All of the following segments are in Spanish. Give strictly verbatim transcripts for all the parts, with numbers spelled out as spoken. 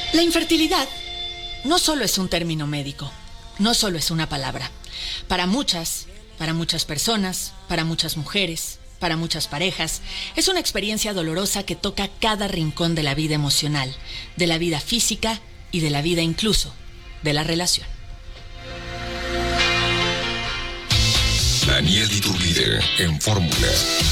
La infertilidad no solo es un término médico, no solo es una palabra. Para muchas, para muchas personas, para muchas mujeres, para muchas parejas, es una experiencia dolorosa que toca cada rincón de la vida emocional, de la vida física y de la vida incluso de la relación. Daniel Iturbide en Fórmula.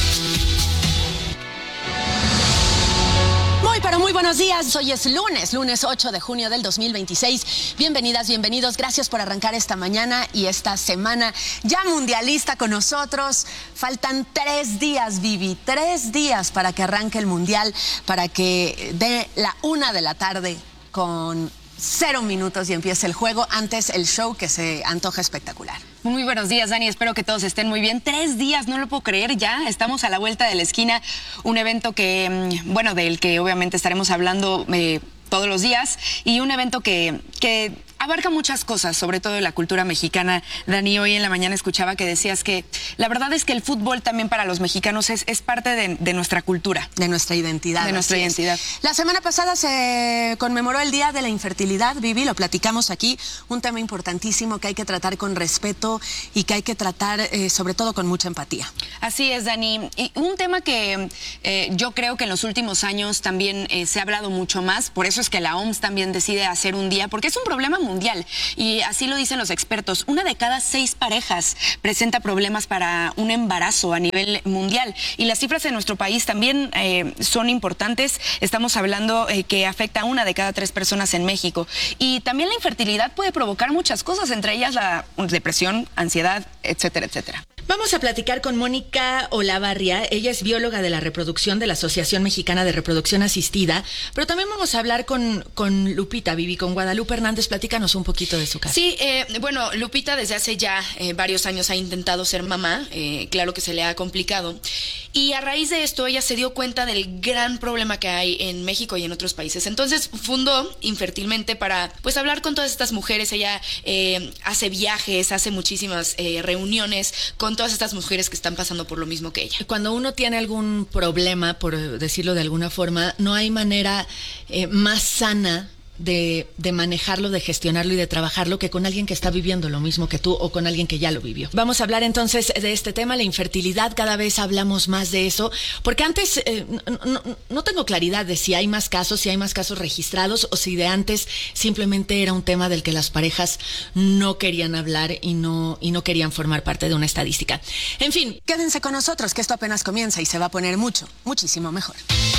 Muy, pero muy buenos días. Hoy es lunes, lunes ocho de junio del dos mil veintiséis. Bienvenidas, bienvenidos. Gracias por arrancar esta mañana y esta semana ya mundialista con nosotros. Faltan tres días, Vivi, tres días para que arranque el mundial, para que dé la una de la tarde con cero minutos y empiece el juego. Antes el show que se antoja espectacular. Muy buenos días, Dani. Espero que todos estén muy bien. Tres días, no lo puedo creer ya. Estamos a la vuelta de la esquina. Un evento que, bueno, del que obviamente estaremos hablando eh, todos los días. Y un evento que, que abarca muchas cosas, sobre todo de la cultura mexicana. Dani, hoy en la mañana escuchaba que decías que la verdad es que el fútbol también para los mexicanos es, es parte de, de nuestra cultura. De nuestra identidad. De nuestra identidad. Es. La semana pasada se conmemoró el Día de la Infertilidad, Vivi, lo platicamos aquí. Un tema importantísimo que hay que tratar con respeto y que hay que tratar eh, sobre todo con mucha empatía. Así es, Dani. Y un tema que eh, yo creo que en los últimos años también eh, se ha hablado mucho más. Por eso es que la O M S también decide hacer un día, porque es un problema mundial. Y así lo dicen los expertos. Una de cada seis parejas presenta problemas para un embarazo a nivel mundial. Y las cifras en nuestro país también eh, son importantes. Estamos hablando eh, que afecta a una de cada tres personas en México. Y también la infertilidad puede provocar muchas cosas, entre ellas la depresión, ansiedad, etcétera, etcétera. Vamos a platicar con Mónica Olavarria. Ella es bióloga de la reproducción de la Asociación Mexicana de Reproducción Asistida, pero también vamos a hablar con, con Lupita, Vivi, con Guadalupe Hernández. Platícanos un poquito de su caso. Sí, eh, bueno, Lupita desde hace ya eh, varios años ha intentado ser mamá, eh, claro que se le ha complicado, y a raíz de esto ella se dio cuenta del gran problema que hay en México y en otros países. Entonces fundó Infértilmente para pues hablar con todas estas mujeres. Ella eh, hace viajes, hace muchísimas eh, reuniones con todas estas mujeres que están pasando por lo mismo que ella. Cuando uno tiene algún problema, por decirlo de alguna forma, no hay manera eh, más sana de, de manejarlo, de gestionarlo y de trabajarlo que con alguien que está viviendo lo mismo que tú o con alguien que ya lo vivió. Vamos a hablar entonces de este tema, la infertilidad. Cada vez hablamos más de eso, porque antes eh, no, no, no tengo claridad de si hay más casos, si hay más casos registrados o si de antes simplemente era un tema del que las parejas no querían hablar y no, y no querían formar parte de una estadística. En fin, quédense con nosotros que esto apenas comienza y se va a poner mucho, muchísimo mejor.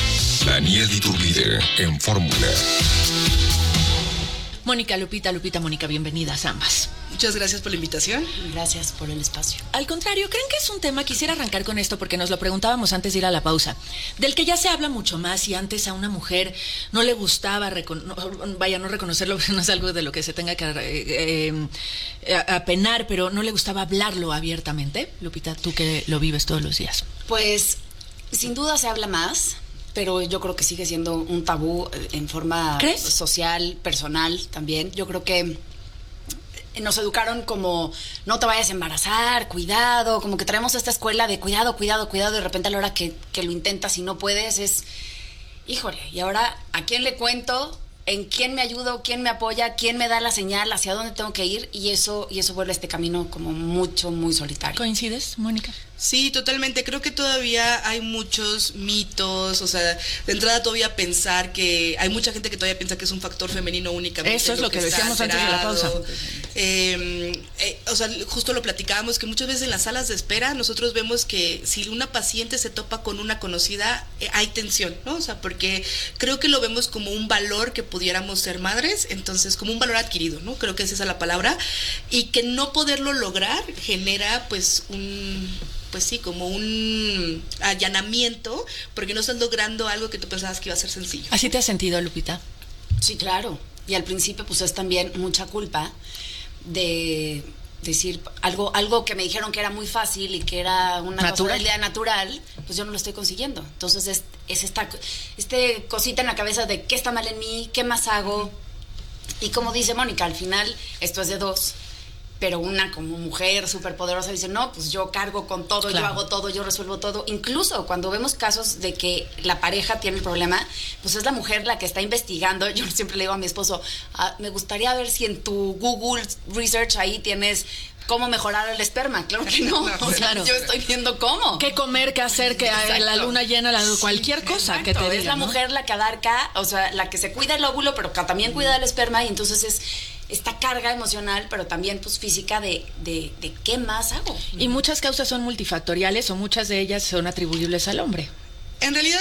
Daniel Iturbide en Fórmula. Mónica, Lupita, Lupita, Mónica, bienvenidas ambas. Muchas gracias por la invitación. Gracias por el espacio. Al contrario, ¿creen que es un tema? Quisiera arrancar con esto porque nos lo preguntábamos antes de ir a la pausa, del que ya se habla mucho más y antes a una mujer no le gustaba, no, vaya, no reconocerlo, no es algo de lo que se tenga que eh, eh, apenar, pero no le gustaba hablarlo abiertamente. Lupita, tú que lo vives todos los días. Pues sin duda se habla más, pero yo creo que sigue siendo un tabú en forma ¿Crees? social, personal también. Yo creo que nos educaron como no te vayas a embarazar, cuidado, como que traemos esta escuela de cuidado, cuidado, cuidado, y de repente a la hora que, que lo intentas y no puedes es, híjole, y ahora ¿a quién le cuento? ¿En quién me ayudo? ¿Quién me apoya? ¿Quién me da la señal? ¿Hacia dónde tengo que ir? Y eso, y eso vuelve este camino como mucho, muy solitario. ¿Coincides, Mónica? Sí, totalmente. Creo que todavía hay muchos mitos, o sea, de entrada todavía pensar que hay mucha gente que todavía piensa que es un factor femenino únicamente. Eso es lo que, que decíamos antes de la pausa. Eh, eh, o sea, justo lo platicábamos, que muchas veces en las salas de espera nosotros vemos que si una paciente se topa con una conocida, eh, hay tensión, ¿no? O sea, porque creo que lo vemos como un valor que pudiéramos ser madres, entonces como un valor adquirido, ¿no? Creo que esa es la palabra, y que no poderlo lograr genera pues un... pues sí, como un allanamiento, porque no estás logrando algo que tú pensabas que iba a ser sencillo. ¿Así te has sentido, Lupita? Sí, claro. Y al principio pues es también mucha culpa de decir algo, algo que me dijeron que era muy fácil y que era una natural. cosa natural, pues yo no lo estoy consiguiendo. Entonces es, es esta este cosita en la cabeza de qué está mal en mí, qué más hago. Y como dice Mónica, al final esto es de dos. pero una como mujer súper poderosa dice, no, pues yo cargo con todo, claro. Yo hago todo, yo resuelvo todo. Incluso cuando vemos casos de que la pareja tiene el problema, pues es la mujer la que está investigando. Yo siempre le digo a mi esposo, ah, me gustaría ver si en tu Google Research ahí tienes cómo mejorar el esperma. Claro que no, o sea, claro. Yo estoy viendo cómo. Qué comer, qué hacer, que exacto. La luna llena, la, cualquier sí, cosa exacto. Que te diga, es la ¿no? mujer la que abarca, o sea, la que se cuida el óvulo, pero que también cuida el esperma, y entonces es esta carga emocional, pero también pues física de, de, de qué más hago. Y muchas causas son multifactoriales o muchas de ellas son atribuibles al hombre. En realidad,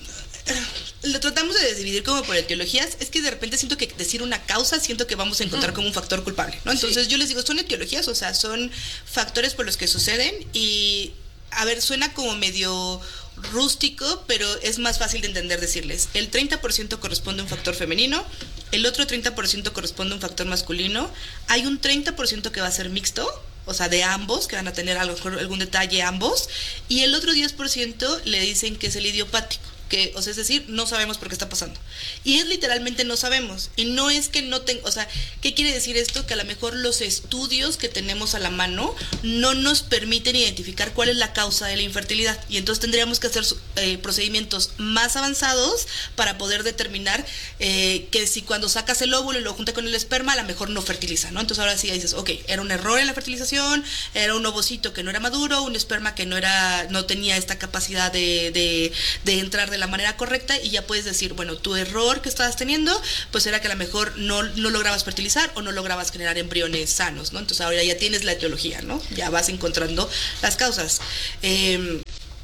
lo tratamos de dividir como por etiologías. Es que de repente siento que decir una causa, siento que vamos a encontrar uh-huh. como un factor culpable, ¿no? Entonces sí. Yo les digo, son etiologías, o sea, son factores por los que suceden y, a ver, suena como medio rústico, pero es más fácil de entender decirles. El treinta por ciento corresponde a un factor femenino, el otro treinta por ciento corresponde a un factor masculino, hay un treinta por ciento que va a ser mixto, o sea, de ambos, que van a tener algo, algún detalle ambos, y el otro diez por ciento le dicen que es el idiopático. Que, o sea, es decir, no sabemos por qué está pasando. Y es literalmente no sabemos. Y no es que no tenga, o sea, ¿qué quiere decir esto? Que a lo mejor los estudios que tenemos a la mano no nos permiten identificar cuál es la causa de la infertilidad. Y entonces tendríamos que hacer eh, procedimientos más avanzados para poder determinar eh, que si cuando sacas el óvulo y lo junta con el esperma, a lo mejor no fertiliza, ¿no? Entonces ahora sí dices, ok, era un error en la fertilización, era un ovocito que no era maduro, un esperma que no era, no tenía esta capacidad de, de, de entrar de la manera correcta, y ya puedes decir, bueno, tu error que estabas teniendo pues era que a lo mejor no, no lograbas fertilizar o no lograbas generar embriones sanos, ¿no? Entonces ahora ya tienes la etiología, ¿no? Ya vas encontrando las causas. Eh,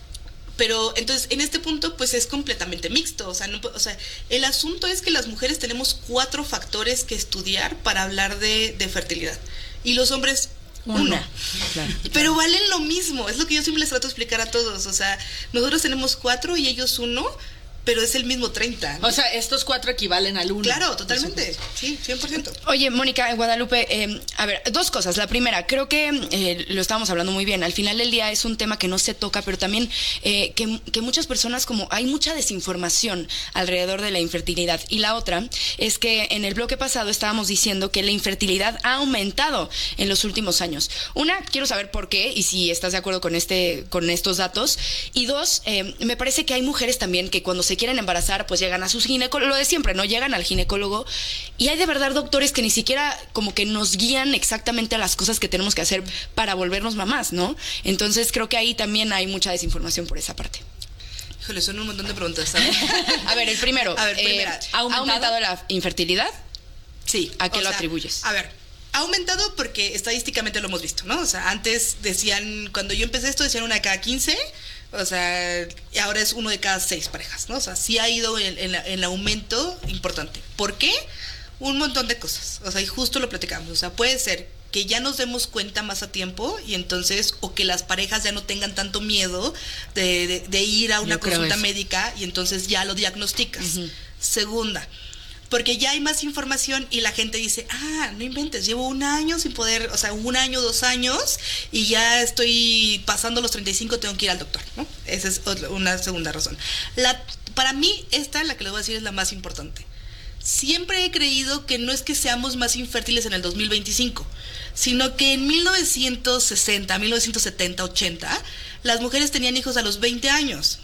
pero entonces en este punto pues es completamente mixto, o sea, no, o sea, el asunto es que las mujeres tenemos cuatro factores que estudiar para hablar de, de fertilidad, y los hombres uno. Uno. Claro. Pero valen lo mismo, es lo que yo siempre les trato de explicar a todos, o sea, nosotros tenemos cuatro y ellos uno, pero es el mismo treinta, ¿no? O sea, estos cuatro equivalen al uno. Claro, totalmente, sí, cien por ciento. Oye, Mónica, Guadalupe, eh, a ver, dos cosas. La primera, creo que eh, lo estábamos hablando muy bien. Al final del día es un tema que no se toca, pero también eh, que, que muchas personas, como hay mucha desinformación alrededor de la infertilidad. Y la otra es que en el bloque pasado estábamos diciendo que la infertilidad ha aumentado en los últimos años. Una, quiero saber por qué y si estás de acuerdo con, este, con estos datos. Y dos, eh, me parece que hay mujeres también que cuando se quieren embarazar, pues llegan a sus ginecólogos, lo de siempre, ¿no? Llegan al ginecólogo, y hay de verdad doctores que ni siquiera como que nos guían exactamente a las cosas que tenemos que hacer para volvernos mamás, ¿no? Entonces creo que ahí también hay mucha desinformación por esa parte. Híjole, son un montón de preguntas, ¿sabes? A ver, el primero, a ver, primera, eh, ¿ha aumentado? ¿ha aumentado la infertilidad? Sí. ¿A qué lo sea, atribuyes? A ver, ha aumentado porque estadísticamente lo hemos visto, ¿no? O sea, antes decían, cuando yo empecé esto, decían una de cada quince, o sea, y ahora es uno de cada seis parejas, ¿no? O sea, sí ha ido en, en, en aumento importante. ¿Por qué? Un montón de cosas, o sea, y justo lo platicamos, o sea, puede ser que ya nos demos cuenta más a tiempo, y entonces, o que las parejas ya no tengan tanto miedo de, de, de ir a una consulta médica, y entonces ya lo diagnosticas. Uh-huh. Segunda, porque ya hay más información y la gente dice, ah, no inventes, llevo un año sin poder, o sea, un año, dos años, y ya estoy pasando los treinta y cinco, tengo que ir al doctor, ¿no? Esa es una segunda razón. La, para mí, esta, la que les voy a decir, es la más importante. Siempre he creído que no es que seamos más infértiles en el dos mil veinticinco, sino que en mil novecientos sesenta, mil novecientos setenta, ochenta, las mujeres tenían hijos a los veinte años.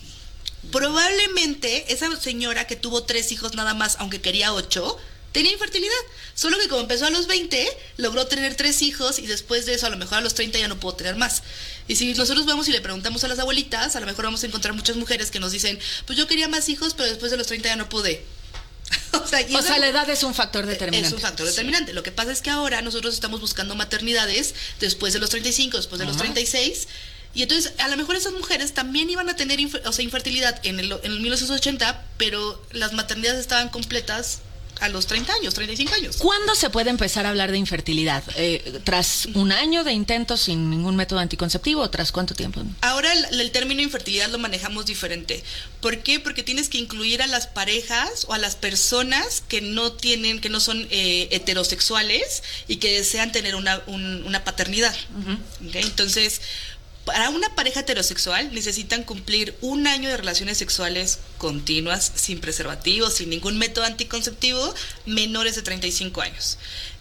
Probablemente esa señora que tuvo tres hijos nada más, aunque quería ocho, tenía infertilidad. Solo que como empezó a los veinte, logró tener tres hijos, y después de eso, a lo mejor a los treinta ya no pudo tener más. Y si nosotros vamos y le preguntamos a las abuelitas, a lo mejor vamos a encontrar muchas mujeres que nos dicen, pues yo quería más hijos, pero después de los treinta ya no pude. O sea, o sea, la edad es un factor determinante. Es un factor determinante. Sí. Lo que pasa es que ahora nosotros estamos buscando maternidades después de los treinta y cinco, después de Ajá. los treinta y seis, y entonces a lo mejor esas mujeres también iban a tener infer, o sea, infertilidad en el, en el mil novecientos ochenta, pero las maternidades estaban completas a los treinta años, treinta y cinco años. ¿Cuándo se puede empezar a hablar de infertilidad? Eh, ¿Tras un año de intentos sin ningún método anticonceptivo, o tras cuánto tiempo? Ahora el, el término infertilidad lo manejamos diferente. ¿Por qué? Porque tienes que incluir a las parejas o a las personas que no tienen, que no son eh, heterosexuales y que desean tener una, un, una paternidad. Uh-huh. ¿Okay? Entonces, para una pareja heterosexual necesitan cumplir un año de relaciones sexuales continuas, sin preservativo, sin ningún método anticonceptivo, menores de treinta y cinco años.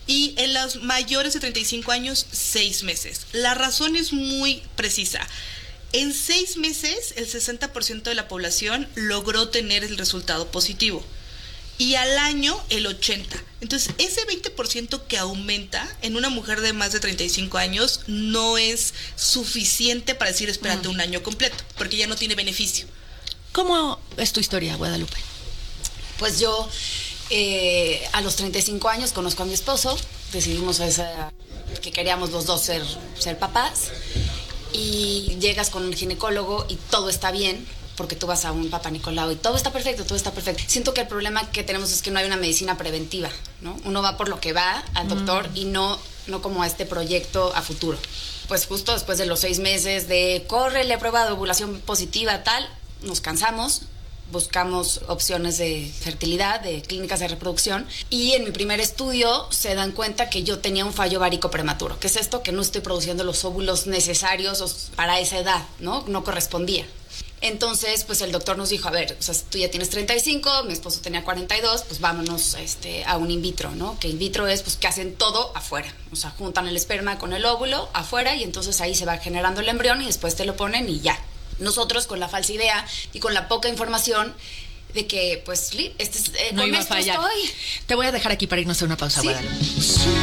y en los mayores de treinta y cinco años, seis meses. La razón es muy precisa. En seis meses, el sesenta por ciento de la población logró tener el resultado positivo. Y al año, el ochenta por ciento. Entonces, ese veinte por ciento que aumenta en una mujer de más de treinta y cinco años no es suficiente para decir espérate mm. un año completo, porque ya no tiene beneficio. ¿Cómo es tu historia, Guadalupe? Pues yo, eh, a los treinta y cinco años, conozco a mi esposo. Decidimos esa, que queríamos los dos ser, ser papás. Y llegas con un ginecólogo y todo está bien, porque tú vas a un Papá Nicolau y todo está perfecto, todo está perfecto. Siento que el problema que tenemos es que no hay una medicina preventiva, ¿no? Uno va por lo que va al doctor mm. y no, no como a este proyecto a futuro. Pues justo después de los seis meses de corre, le he probado ovulación positiva, tal, nos cansamos, buscamos opciones de fertilidad, de clínicas de reproducción, y en mi primer estudio se dan cuenta que yo tenía un fallo ovárico prematuro. ¿Qué es esto? Que no estoy produciendo los óvulos necesarios para esa edad, ¿no? No correspondía. Entonces, pues el doctor nos dijo, a ver, o sea, tú ya tienes treinta y cinco, mi esposo tenía cuarenta y dos, pues vámonos este, a un in vitro, ¿no? Que in vitro es, pues, que hacen todo afuera. O sea, juntan el esperma con el óvulo afuera y entonces ahí se va generando el embrión y después te lo ponen y ya. Nosotros con la falsa idea y con la poca información de que, pues, este es, eh, no con iba esto a fallar. Estoy. Te voy a dejar aquí para irnos a una pausa, ¿Sí? Guadalupe.